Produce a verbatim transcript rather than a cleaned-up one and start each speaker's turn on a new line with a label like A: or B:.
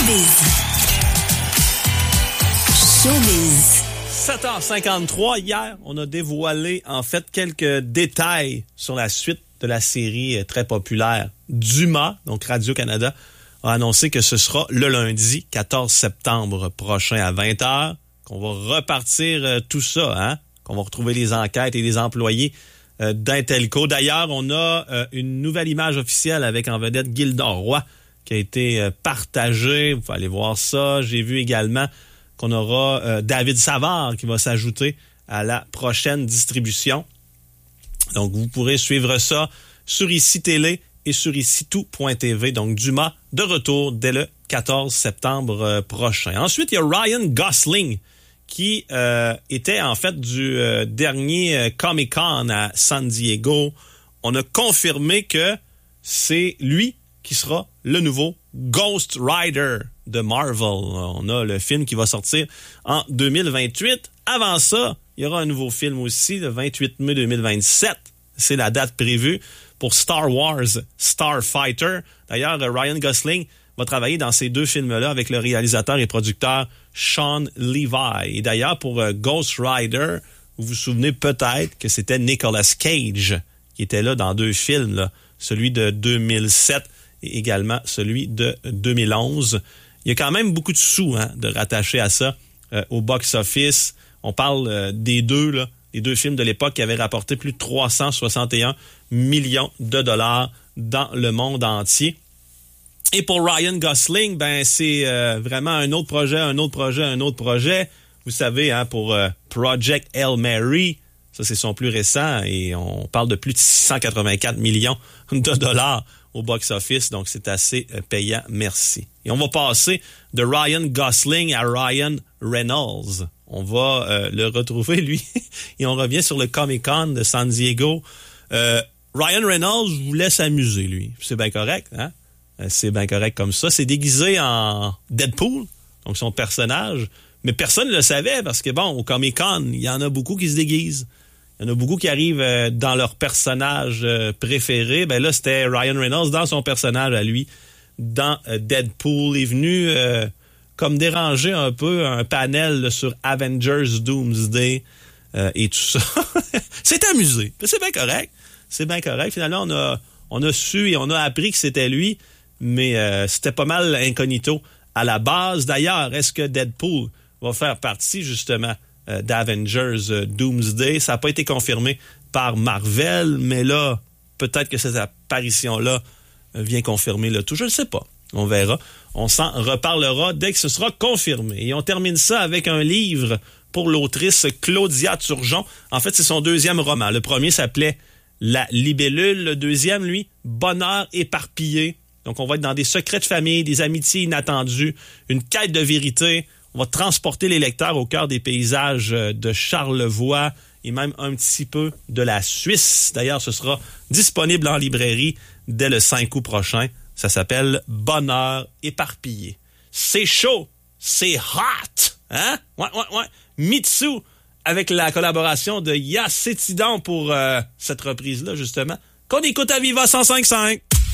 A: Showbiz. Showbiz.
B: sept heures cinquante-trois, hier, on a dévoilé en fait quelques détails sur la suite de la série très populaire Dumas. Donc Radio-Canada a annoncé que ce sera le lundi quatorze septembre prochain à vingt heures, qu'on va repartir euh, tout ça, hein? Qu'on va retrouver les enquêtes et les employés euh, d'Intelco. D'ailleurs, on a euh, une nouvelle image officielle avec en vedette Gilda Roy qui a été euh, partagée. Vous pouvez aller voir ça. J'ai vu également qu'on aura euh, David Savard qui va s'ajouter à la prochaine distribution. Donc, vous pourrez suivre ça sur Ici Télé et sur ici tout point t v. Donc, Dumas de retour dès le quatorze septembre euh, prochain. Ensuite, il y a Ryan Gosling qui euh, était en fait du euh, dernier euh, Comic-Con à San Diego. On a confirmé que c'est lui qui sera le nouveau Ghost Rider de Marvel. On a le film qui va sortir en deux mille vingt-huit. Avant ça, il y aura un nouveau film aussi, le vingt-huit mai deux mille vingt-sept. C'est la date prévue pour Star Wars Starfighter. D'ailleurs, Ryan Gosling va travailler dans ces deux films-là avec le réalisateur et producteur Sean Levi. Et d'ailleurs, pour Ghost Rider, vous vous souvenez peut-être que c'était Nicolas Cage qui était là dans deux films, là. Celui de deux mille sept et également celui de deux mille onze. Il y a quand même beaucoup de sous hein, de rattacher à ça euh, au box-office. On parle euh, des deux, là, les deux films de l'époque qui avaient rapporté plus de trois cent soixante et un millions de dollars dans le monde entier. Et pour Ryan Gosling, ben c'est euh, vraiment un autre projet, un autre projet, un autre projet. Vous savez, hein, pour euh, Project Hail Mary, ça c'est son plus récent et on parle de plus de six cent quatre-vingt-quatre millions de dollars au box-office, donc c'est assez euh, payant, merci. Et on va passer de Ryan Gosling à Ryan Reynolds. On va euh, le retrouver, lui, et on revient sur le Comic-Con de San Diego. Euh, Ryan Reynolds voulait s'amuser, lui. C'est bien correct, hein? Euh, c'est bien correct comme ça. C'est déguisé en Deadpool, donc son personnage, mais personne ne le savait parce que, bon, au Comic-Con, il y en a beaucoup qui se déguisent. Il y en a beaucoup qui arrivent euh, dans leur personnage euh, préféré. Ben là, c'était Ryan Reynolds dans son personnage à lui, dans euh, Deadpool. Il est venu euh, comme déranger un peu un panel là, sur Avengers Doomsday euh, et tout ça. C'est amusé. C'est bien correct. C'est bien correct. Finalement, on a, on a su et on a appris que c'était lui, mais euh, c'était pas mal incognito à la base. D'ailleurs, est-ce que Deadpool va faire partie, justement, d'Avengers euh, Doomsday? Ça n'a pas été confirmé par Marvel, mais là, peut-être que cette apparition-là euh, vient confirmer le tout. Je ne sais pas. On verra. On s'en reparlera dès que ce sera confirmé. Et on termine ça avec un livre pour l'autrice Claudia Turgeon. En fait, c'est son deuxième roman. Le premier s'appelait La Libellule. Le deuxième, lui, Bonheur éparpillé. Donc, on va être dans des secrets de famille, des amitiés inattendues, une quête de vérité. On va transporter les lecteurs au cœur des paysages de Charlevoix et même un petit peu de la Suisse. D'ailleurs, ce sera disponible en librairie dès le cinq août prochain. Ça s'appelle Bonheur éparpillé. C'est chaud, c'est hot, hein? Ouais, ouais, ouais. Mitsu, avec la collaboration de Yacétidon pour euh, cette reprise-là, justement, qu'on écoute à Viva cent cinq virgule cinq.